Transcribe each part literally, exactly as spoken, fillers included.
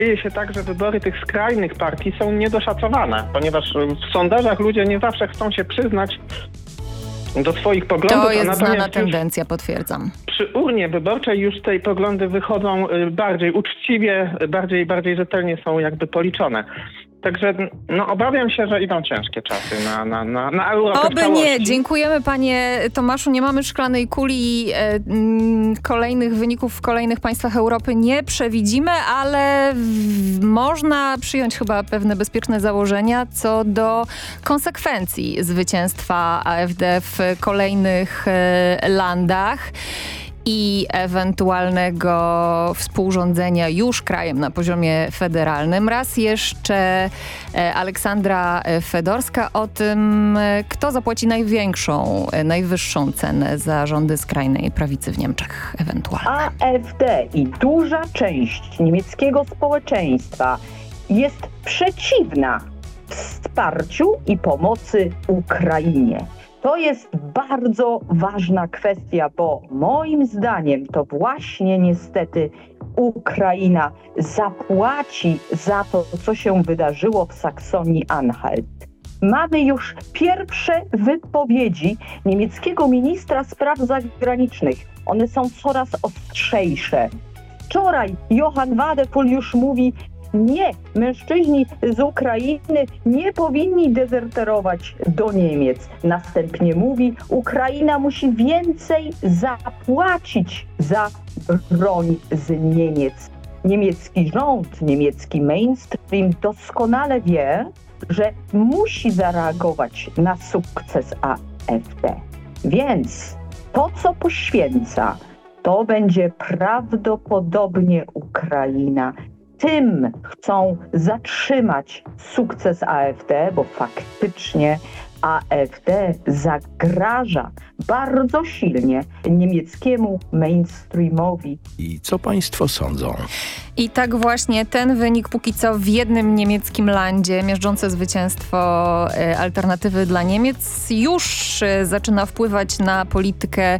Dzieje się tak, że wybory tych skrajnych partii są niedoszacowane, ponieważ w sondażach ludzie nie zawsze chcą się przyznać do swoich poglądów. To jest a znana natomiast tendencja, potwierdzam. Przy urnie wyborczej już te poglądy wychodzą bardziej uczciwie, bardziej bardziej rzetelnie są jakby policzone. Także no, obawiam się, że idą ciężkie czasy na, na, na, na Europę w Oby całości. nie. Dziękujemy panie Tomaszu. Nie mamy szklanej kuli. E, m, kolejnych wyników w kolejnych państwach Europy nie przewidzimy, ale w, można przyjąć chyba pewne bezpieczne założenia co do konsekwencji zwycięstwa A F D w kolejnych e, landach i ewentualnego współrządzenia już krajem na poziomie federalnym. Raz jeszcze Aleksandra Fedorska o tym, kto zapłaci największą, najwyższą cenę za rządy skrajnej prawicy w Niemczech ewentualnie. A F D i duża część niemieckiego społeczeństwa jest przeciwna wsparciu i pomocy Ukrainie. To jest bardzo ważna kwestia, bo moim zdaniem to właśnie niestety Ukraina zapłaci za to, co się wydarzyło w Saksonii-Anhalt. Mamy już pierwsze wypowiedzi niemieckiego ministra spraw zagranicznych. One są coraz ostrzejsze. Wczoraj Johann Wadephul już mówi: nie, mężczyźni z Ukrainy nie powinni dezerterować do Niemiec. Następnie mówi, Ukraina musi więcej zapłacić za broń z Niemiec. Niemiecki rząd, niemiecki mainstream doskonale wie, że musi zareagować na sukces A F D. Więc to, co poświęca, to będzie prawdopodobnie Ukraina. Tym chcą zatrzymać sukces A F D, bo faktycznie A F D zagraża bardzo silnie niemieckiemu mainstreamowi. I co państwo sądzą? I tak właśnie ten wynik póki co w jednym niemieckim landzie, miażdżące zwycięstwo Alternatywy dla Niemiec, już zaczyna wpływać na politykę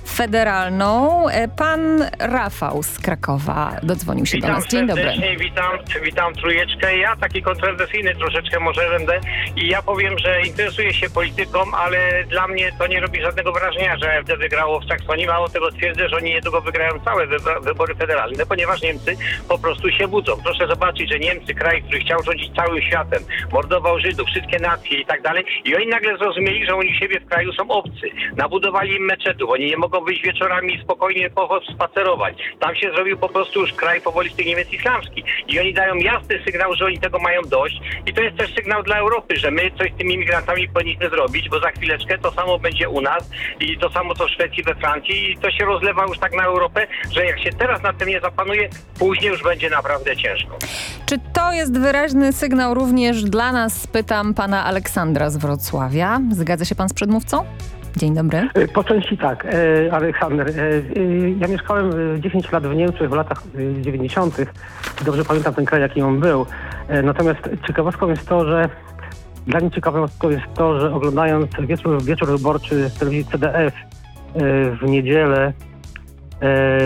federalną. Pan Rafał z Krakowa dodzwonił się witam do nas. Dzień dobry. Witam, witam trójeczkę. Ja taki kontrowersyjny troszeczkę może będę i ja powiem, że interesuję się polityką, ale dla mnie to nie robi żadnego wrażenia, że A F D wygrało w Saksonii. Mało tego, twierdzę, że oni niedługo wygrają całe wybory federalne, ponieważ Niemcy po prostu się budzą. Proszę zobaczyć, że Niemcy, kraj, który chciał rządzić całym światem, mordował Żydów, wszystkie nacje i tak dalej, i oni nagle zrozumieli, że oni siebie w kraju są obcy. Nabudowali im meczetów, oni nie mogą wyjść wieczorami spokojnie spacerować. Tam się zrobił po prostu już kraj powoli z tych Niemiec islamski. I oni dają jasny sygnał, że oni tego mają dość. I to jest też sygnał dla Europy, że my coś z tymi imigrantami powinniśmy zrobić, bo za chwileczkę to samo będzie u nas i to samo co w Szwecji, we Francji, i to się rozlewa już tak na Europę, że jak się teraz na tym nie zapanuje, później już będzie naprawdę ciężko. Czy to jest wyraźny sygnał również dla nas? Pytam pana Aleksandra z Wrocławia. Zgadza się pan z przedmówcą? Dzień dobry. Po części tak, e, Aleksander. E, e, ja mieszkałem dziesięć lat w Niemczech w latach dziewięćdziesiątych. Dobrze pamiętam ten kraj, jaki on był. E, natomiast ciekawostką jest to, że dla mnie ciekawostką jest to, że oglądając wieczór, wieczór wyborczy w telewizji C D F e, w niedzielę, e,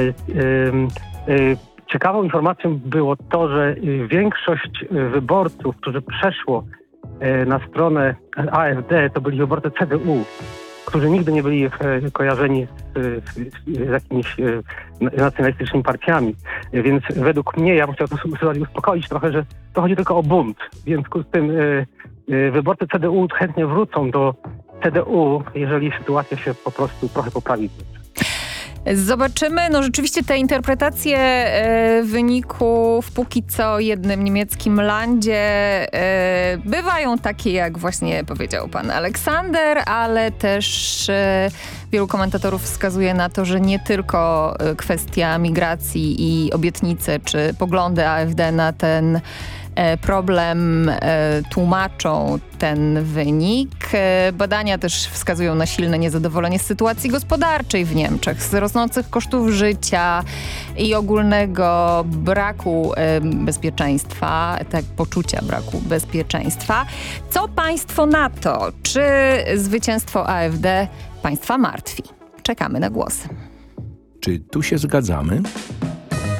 e, e, ciekawą informacją było to, że większość wyborców, którzy przeszło e, na stronę A F D, to byli wyborcy C D U, którzy nigdy nie byli e, kojarzeni z, z, z jakimiś e, nacjonalistycznymi partiami. E, więc według mnie, ja bym chciał to uspokoić trochę, że to chodzi tylko o bunt. W związku z tym e, e, wyborcy C D U chętnie wrócą do C D U, jeżeli sytuacja się po prostu trochę poprawi. Zobaczymy. No rzeczywiście te interpretacje e, wyników póki co jednym niemieckim landzie e, bywają takie, jak właśnie powiedział pan Aleksander, ale też e, wielu komentatorów wskazuje na to, że nie tylko kwestia migracji i obietnice czy poglądy A F D na ten problem e, tłumaczą ten wynik. E, badania też wskazują na silne niezadowolenie z sytuacji gospodarczej w Niemczech, z rosnących kosztów życia i ogólnego braku e, bezpieczeństwa, tak poczucia braku bezpieczeństwa. Co państwo na to? Czy zwycięstwo A F D państwa martwi? Czekamy na głosy. Czy tu się zgadzamy?